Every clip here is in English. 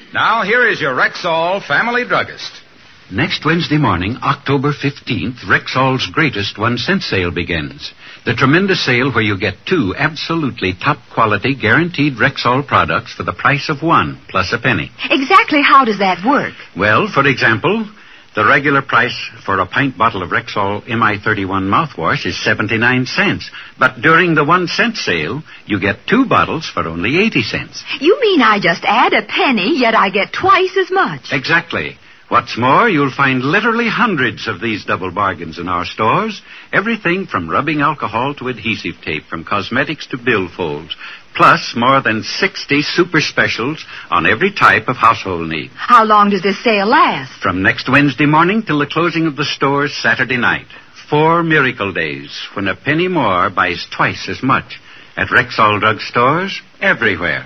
Now, here is your Rexall family druggist. Next Wednesday morning, October 15th, Rexall's greatest 1-cent sale begins. The tremendous sale where you get 2 absolutely top-quality, guaranteed Rexall products for the price of 1, plus a penny. Exactly how does that work? Well, for example, the regular price for a pint bottle of Rexall MI31 mouthwash is 79 cents. But during the 1-cent sale, you get 2 bottles for only 80 cents. You mean I just add a penny, yet I get twice as much? Exactly. What's more, you'll find literally hundreds of these double bargains in our stores. Everything from rubbing alcohol to adhesive tape, from cosmetics to billfolds. Plus more than 60 super specials on every type of household need. How long does this sale last? From next Wednesday morning till the closing of the stores Saturday night. 4 miracle days when a penny more buys twice as much at Rexall drug stores everywhere.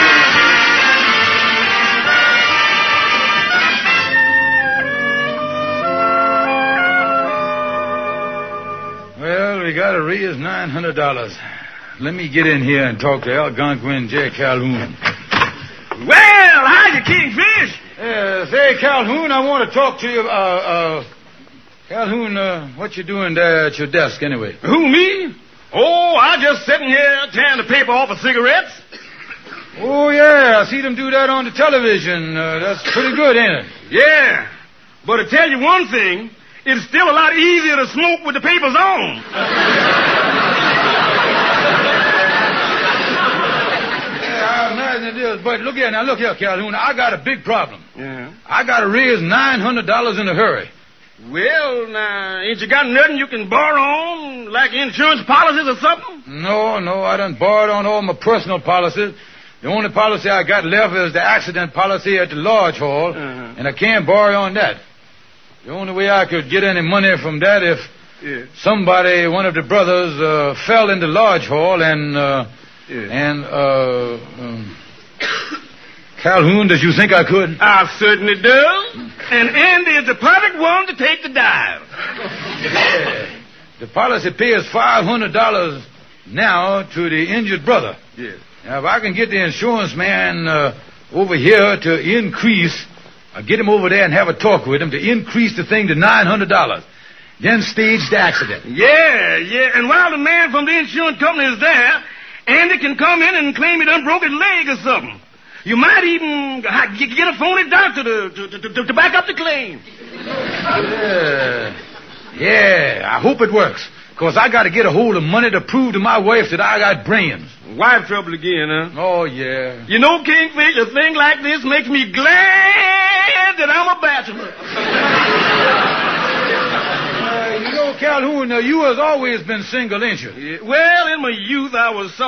Well, we got to raise $900. Let me get in here and talk to Algonquin J. Calhoun. Well, howdy, Kingfish. Say, Calhoun, I want to talk to you. Calhoun, what you doing there at your desk, anyway? Who, me? Oh, I just sitting here tearing the paper off of cigarettes. Oh, yeah, I see them do that on the television. That's pretty good, ain't it? Yeah, but to tell you one thing, it's still a lot easier to smoke with the papers on. It is, but look here, Calhoun. I got a big problem. Yeah. I got to raise $900 in a hurry. Well, now, ain't you got nothing you can borrow on, like insurance policies or something? No, I done borrowed on all my personal policies. The only policy I got left is the accident policy at the Lodge Hall, and I can't borrow on that. The only way I could get any money from that if somebody, one of the brothers, fell in the Lodge Hall Calhoun, does you think I could? I certainly do. And Andy is the perfect one to take the dive. Yeah. The policy pays $500 now to the injured brother. Yes. Now, if I can get the insurance man over here to increase, I'll get him over there and have a talk with him to increase the thing to $900. Then stage the accident. Yeah. And while the man from the insurance company is there, Andy can come in and claim he done broke his leg or something. You might even get a phony doctor to back up the claim. Yeah, I hope it works. Because I got to get a hold of money to prove to my wife that I got brains. Wife trouble again, huh? Oh, yeah. You know, Kingfish, a thing like this makes me glad that I'm a bachelor. You know, Calhoun, you has always been single, ain't you? Well, in my youth, I was